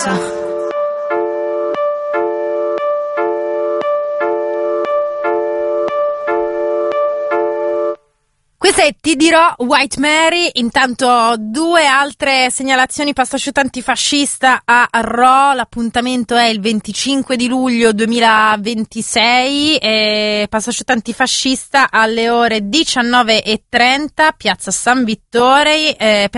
Questa è Ti dirò White Mary. Intanto due altre segnalazioni: pastasciutto antifascista a Rho, l'appuntamento è il 25 di luglio 2026, pastasciutto antifascista alle ore 19:30, Piazza San Vittore,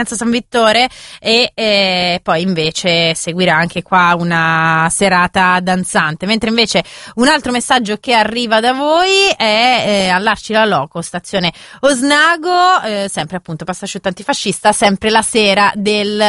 e poi invece seguirà anche qua una serata danzante. Mentre invece un altro messaggio che arriva da voi è all'Arci La Loco, stazione Osnago, sempre appunto pastasciutto antifascista, sempre la sera del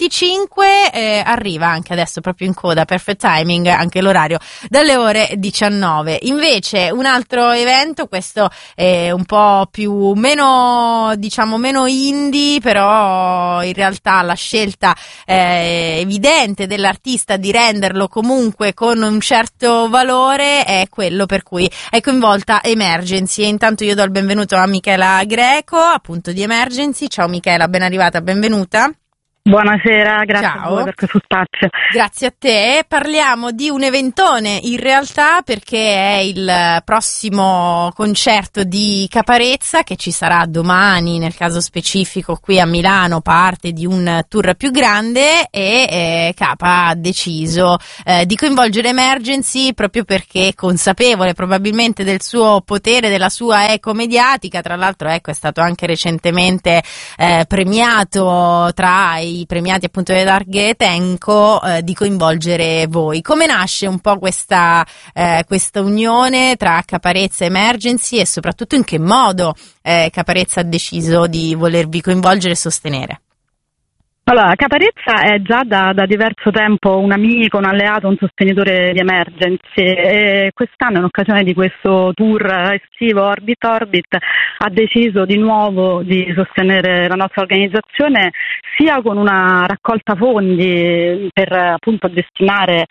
25, arriva anche adesso proprio in coda, perfect timing, anche l'orario dalle ore 19. Invece un altro evento, questo è un po' meno indie, però in realtà la scelta evidente dell'artista di renderlo comunque con un certo valore è quello per cui è coinvolta Emergency. E intanto io do il benvenuto a Michela Greco, appunto di Emergency. Ciao Michela, ben arrivata, benvenuta. Buonasera, grazie Ciao. a voi per questo spazio. Grazie a te. Parliamo di un eventone in realtà, perché è il prossimo concerto di Caparezza che ci sarà domani, nel caso specifico qui a Milano, parte di un tour più grande, e Capa ha deciso di coinvolgere Emergency proprio perché consapevole probabilmente del suo potere, della sua eco mediatica. Tra l'altro è stato anche recentemente premiato tra i premiati appunto delle targhe Tenco, di coinvolgere voi. Come nasce un po' questa unione tra Caparezza e Emergency, e soprattutto in che modo Caparezza ha deciso di volervi coinvolgere e sostenere? Allora, Caparezza è già da diverso tempo un amico, un alleato, un sostenitore di Emergency, e quest'anno, in occasione di questo tour estivo Orbit ha deciso di nuovo di sostenere la nostra organizzazione, sia con una raccolta fondi per appunto destinare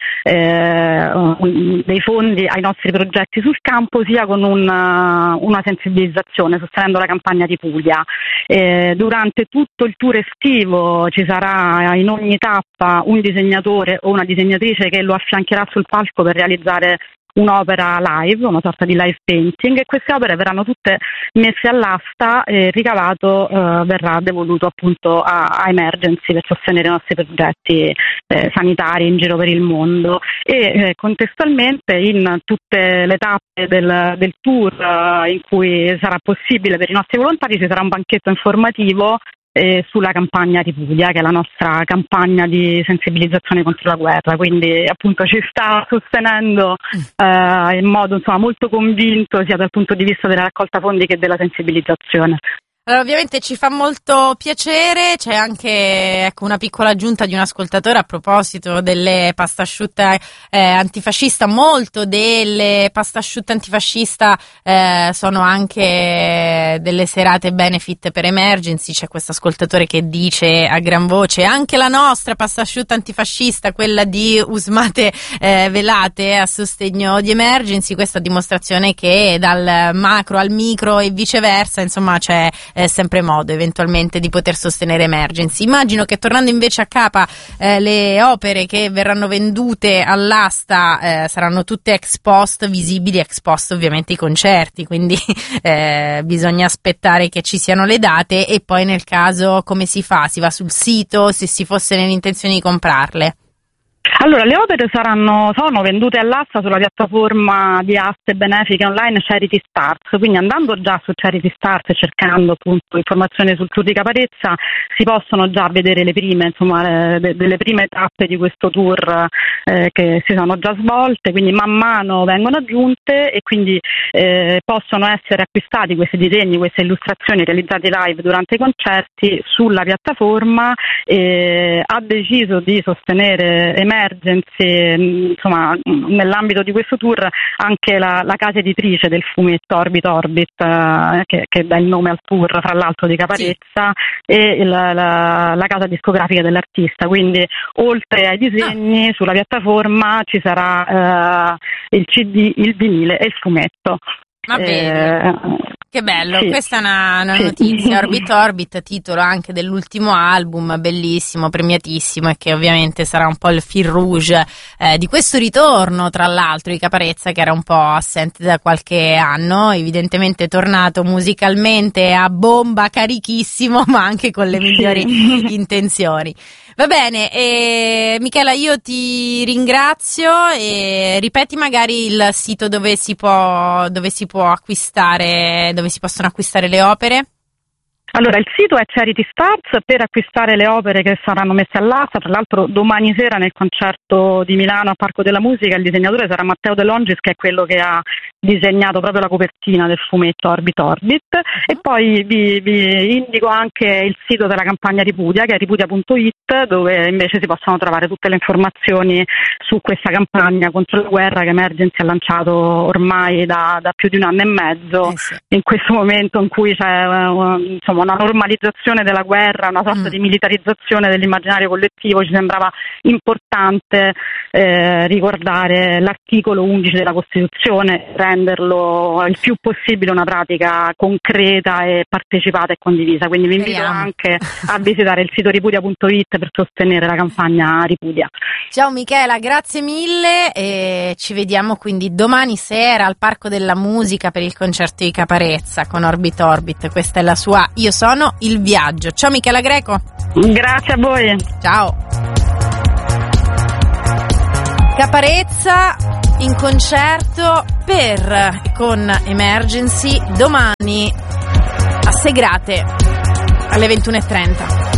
dei fondi ai nostri progetti sul campo, sia con una sensibilizzazione, sostenendo la campagna di Puglia. Durante tutto il tour estivo ci sarà in ogni tappa un disegnatore o una disegnatrice che lo affiancherà sul palco per realizzare un'opera live, una sorta di live painting, e queste opere verranno tutte messe all'asta e il ricavato verrà devoluto appunto a Emergency per sostenere i nostri progetti sanitari in giro per il mondo. E contestualmente in tutte le tappe del tour in cui sarà possibile per i nostri volontari ci sarà un banchetto informativo sulla campagna di Puglia, che è la nostra campagna di sensibilizzazione contro la guerra, quindi appunto ci sta sostenendo in modo molto convinto, sia dal punto di vista della raccolta fondi che della sensibilizzazione. Allora, ovviamente ci fa molto piacere. C'è anche una piccola aggiunta di un ascoltatore a proposito delle pastasciutte antifascista. Molto delle pastasciutte antifascista sono anche delle serate benefit per Emergency. C'è questo ascoltatore che dice a gran voce: anche la nostra pastasciutta antifascista, quella di Usmate Velate, a sostegno di Emergency. Questa dimostrazione che dal macro al micro e viceversa, insomma, c'è sempre modo eventualmente di poter sostenere Emergency. Immagino che, tornando invece a Capa, le opere che verranno vendute all'asta saranno tutte ex post, visibili ex post ovviamente i concerti, quindi bisogna aspettare che ci siano le date. E poi, nel caso, come si fa? Si va sul sito, se si fosse nell'intenzione di comprarle? Allora, le opere sono vendute all'asta sulla piattaforma di aste benefiche online Charity Stars, quindi andando già su Charity Stars e cercando appunto informazioni sul tour di Caparezza si possono già vedere le prime, delle prime tappe di questo tour che si sono già svolte, quindi man mano vengono aggiunte, e quindi possono essere acquistati questi disegni, queste illustrazioni realizzate live durante i concerti sulla piattaforma. Ha deciso di sostenere Emergency, insomma, nell'ambito di questo tour, anche la casa editrice del fumetto Orbit, che dà il nome al tour, fra l'altro, di Caparezza, sì, e la casa discografica dell'artista. Quindi, oltre ai disegni, sulla piattaforma ci sarà il CD, il vinile e il fumetto. Va bene. Che bello, Sì. questa è una Sì. notizia. Orbit, titolo anche dell'ultimo album, bellissimo, premiatissimo, e che ovviamente sarà un po' il fil rouge di questo ritorno, tra l'altro, di Caparezza, che era un po' assente da qualche anno, evidentemente tornato musicalmente a bomba, carichissimo, ma anche con le migliori intenzioni. Va bene, Michela, io ti ringrazio e ripeti magari il sito dove si può acquistare, dove si possono acquistare le opere. Allora, il sito è Charity Stars per acquistare le opere che saranno messe all'asta. Tra l'altro domani sera nel concerto di Milano a Parco della Musica il disegnatore sarà Matteo De Longis, che è quello che ha disegnato proprio la copertina del fumetto Orbit. E poi vi indico anche il sito della campagna Ripudia, che è ripudia.it, dove invece si possono trovare tutte le informazioni su questa campagna contro la guerra che Emergency ha lanciato ormai da più di un anno e mezzo, Sì. in questo momento in cui c'è una normalizzazione della guerra, una sorta di militarizzazione dell'immaginario collettivo. Ci sembrava importante ricordare l'articolo 11 della Costituzione, renderlo il più possibile una pratica concreta e partecipata e condivisa. Quindi vi invito anche a visitare il sito ripudia.it per sostenere la campagna Ripudia. Ciao Michela, grazie mille e ci vediamo quindi domani sera al Parco della Musica per il concerto di Caparezza con Orbit. Questa è la sua Io sono il viaggio. Ciao Michela Greco. Grazie a voi. Ciao. Caparezza in concerto con Emergency domani a Segrate alle 21:30.